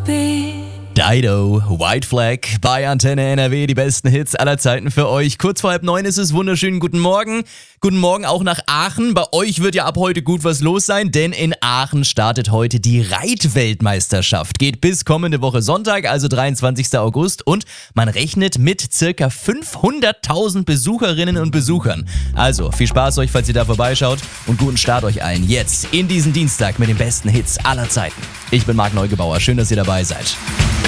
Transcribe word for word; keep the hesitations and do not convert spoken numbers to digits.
be. Dido, White Flag bei Antenne N R W, die besten Hits aller Zeiten für euch. Kurz vor halb neun ist es, wunderschönen guten Morgen. Guten Morgen auch nach Aachen. Bei euch wird ja ab heute gut was los sein, denn in Aachen startet heute die Reitweltmeisterschaft. Geht bis kommende Woche Sonntag, also dreiundzwanzigsten August, und man rechnet mit circa fünfhunderttausend Besucherinnen und Besuchern. Also viel Spaß euch, falls ihr da vorbeischaut, und guten Start euch allen jetzt in diesen Dienstag mit den besten Hits aller Zeiten. Ich bin Marc Neugebauer, schön, dass ihr dabei seid.